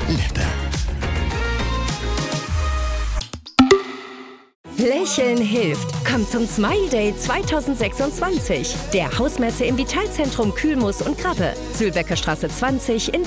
Lippe. Lächeln hilft. Kommt zum Smile Day 2026. Der Hausmesse im Vitalzentrum Kühlmus und Grabbe. Sülbecke Straße 20 in